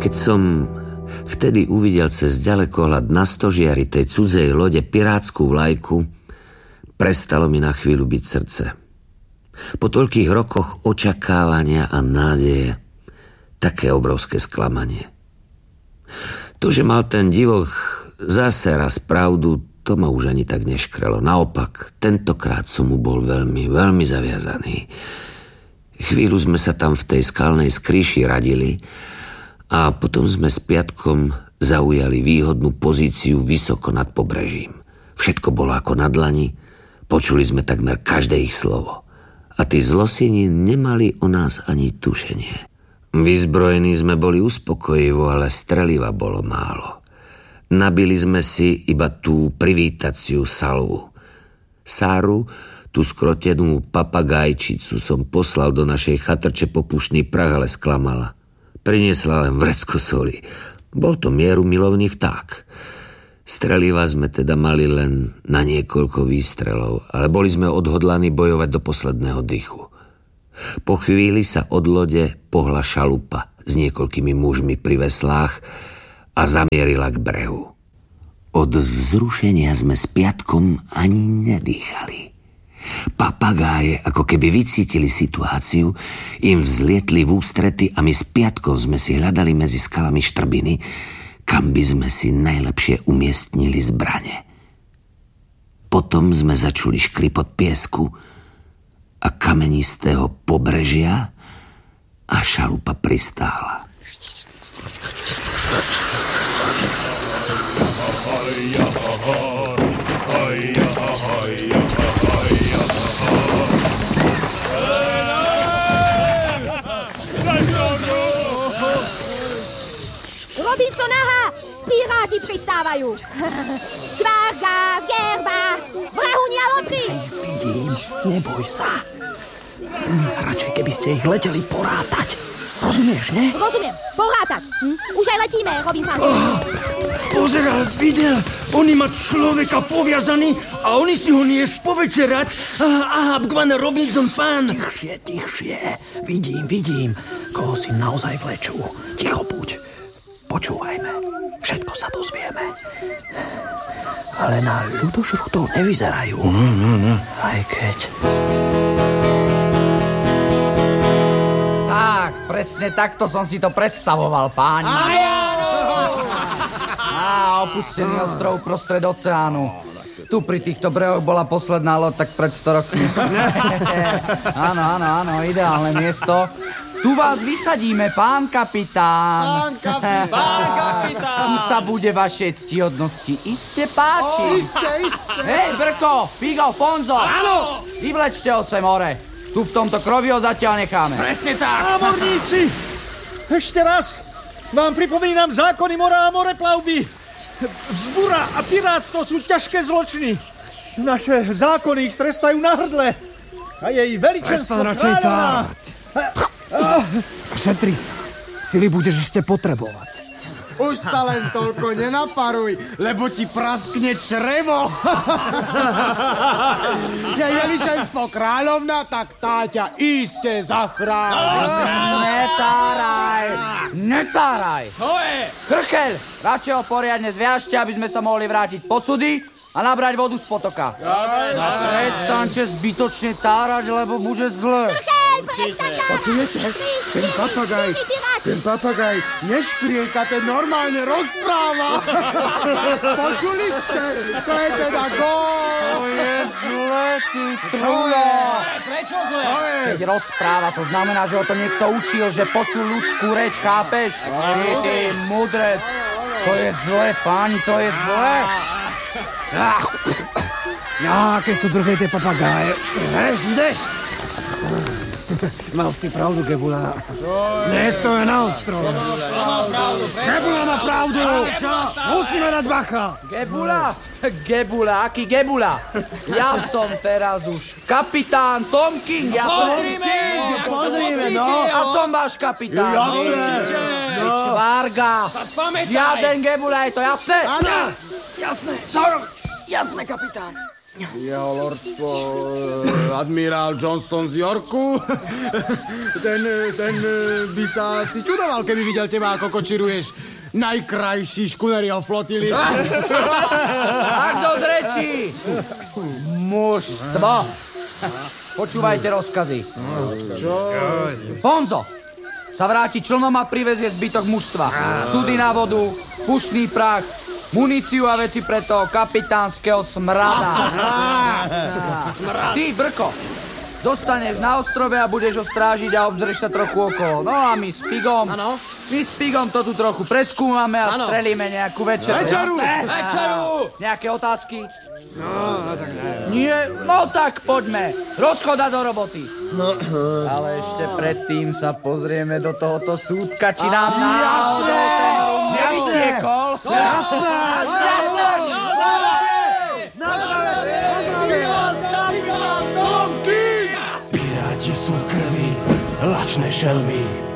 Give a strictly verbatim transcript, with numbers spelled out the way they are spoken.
Keď som vtedy uvidel cez ďalekohľad na stožiari tej cudzej lode pirátsku vlajku, prestalo mi na chvíľu byť srdce. Po toľkých rokoch očakávania a nádeje také obrovské sklamanie. To, že mal ten divok zase raz pravdu, to ma už ani tak neškrelo. Naopak, tentokrát som mu bol veľmi, veľmi zaviazaný. Chvíľu sme sa tam v tej skalnej skríši radili a potom sme s Piatkom zaujali výhodnú pozíciu vysoko nad pobrežím. Všetko bolo ako na dlani, počuli sme takmer každé ich slovo. A tí zlosini nemali o nás ani tušenie. Vyzbrojení sme boli uspokojivo, ale streliva bolo málo. Nabili sme si iba tú privítaciu salvu. Sáru, tú skrotenú papagajčicu, som poslal do našej chatrče popušný prach, ale sklamala. Priniesla len vrecko soli. Bol to mierumilovný vták. Streliva sme teda mali len na niekoľko výstrelov, ale boli sme odhodlaní bojovať do posledného dychu. Po chvíli sa od lode pohla šalupa s niekoľkými mužmi pri veslách a zamierila k brehu. Od vzrušenia sme s Piatkom ani nedýchali. Papagáje, ako keby vycítili situáciu, im vzlietli v ústrety a my s Piatkom sme si hľadali medzi skalami štrbiny, kam by sme si najlepšie umiestnili zbrane. Potom sme začuli škripot piesku a kamenistého pobrežia a šalupa pristála. Robinson, aha! Piráti pristávajú! Čvárka, gerba, vrahuni a lotry! Vidím, neboj sa. Radšej, keby ste ich leteli porátať. Rozumieš, ne? Rozumiem, porátať. Hm? Už aj letíme, Robin Fan. Oh, pozeral, videl. Oni ma človeka poviazaný a oni si ho niesť povečerať. Aha, aha, Bgvan Robinson Fan. Tichšie, tichšie. Vidím, vidím. Koho si naozaj vlečú. Ticho buď. Počúvajme. Všetko sa dozvieme. Ale na ľudožrutov nevyzerajú. No, no, no. Aj keď... Tak, presne takto som si to predstavoval, páni. Á, áno! Á, opustený ostrov prostred oceánu. Tu pri týchto brehoch bola posledná loď tak pred sto rokmi. Áno, áno, áno, ideálne miesto. Tu vás vysadíme, pán kapitán. Pán kapitán. Pán kapitán. Tu sa bude vašej ctihodnosti iste páčiť. O, iste, iste. Hej, Brko, Figo, Fonzo. Áno. Vyvlečte ho sem hore. Tu v tomto krovi ho zatiaľ necháme. Presne tak. Námorníci, ešte raz vám pripomínam zákony mora a moreplavby. Vzbura a pirátstvo sú ťažké zločiny. Naše zákony ich trestajú na hrdle. A jej veličenstvo kráľovná... Šetri sa. Sily budeš ešte potrebovať. Už sa len toľko nenaparuj, lebo ti praskne črevo. Jej veličenstvo kráľovna, tak tá ťa iste zachráni. Netáraj! Netáraj! Čo je? Krkel, radšej ho poriadne zviažte, aby sme sa mohli vrátiť posudy a nabrať vodu z potoka. Prestaňte zbytočne tárať, lebo bude zle. Počujete? Ten papagaj, ten papagaj neškrieka, ten normálne rozpráva. Počuli ste? To je teda gól. To je zle, ty trulo. Prečo zle? Keď rozpráva, to znamená, že ho to niekto učil, že počul ľudskú reč, chápeš? Ty, ty mudrec. To je zle, páni, to je zle. Aké sú drže tie papagáje. Ideš, ideš. Mal si pravdu, Gebula. Nech to je na ostrove. Gebula má pravdu. Musíme dať bacha. Gebula? Gebula, aký Gebula? Ja som teraz už kapitán Tom King. Ja Pozrime! Pozrime, no. A som váš kapitán. Jasné. Ty čvárga. Žiaden Gebula, je to jasné? Áno. Jasné. Jasné, kapitán. Jeho lordstvo uh, admirál Johnson z Yorku. ten, ten uh, by sa asi čudoval, keby videl teba, ako kočiruješ najkrajší škunerieho flotily. Tak do zreči! Mužstvo! Počúvajte rozkazy. Čo? Fonzo sa vráti člnom a privezie zbytok mužstva. Súdy na vodu, pušný prach, muníciu a veci pre toho kapitánskeho smrada. Ty, Brko, zostaneš na ostrove a budeš ho strážiť a obzrieš sa trochu okolo. No a my s Pigom, Áno. my s Pigom to tu trochu preskúmame a Áno. strelíme nejakú večeru. Večeru! Večeru! Nejaké otázky? No, no tak ne. Nie? No tak poďme. Rozchoda do roboty. No. Ale ešte predtým sa pozrieme do tohoto súdka, či nám náhodou ten nevytiekol. Jasné! Piráti sú krvi, lačné šelmy.